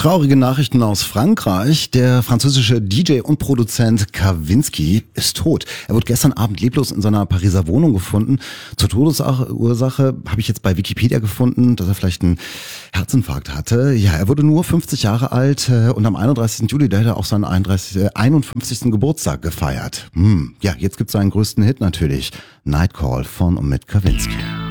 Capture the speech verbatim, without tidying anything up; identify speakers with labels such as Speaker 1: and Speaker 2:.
Speaker 1: Traurige Nachrichten aus Frankreich. Der französische D J und Produzent Kavinsky ist tot. Er wurde gestern Abend leblos in seiner Pariser Wohnung gefunden. Zur Todesursache habe ich jetzt bei Wikipedia gefunden, dass er vielleicht einen Herzinfarkt hatte. Ja, er wurde nur fünfzig Jahre alt und am einunddreißigsten Juli, da hat er auch seinen einundfünfzigsten Geburtstag gefeiert. Hm, ja, jetzt gibt's seinen größten Hit natürlich. Nightcall von und mit Kavinsky.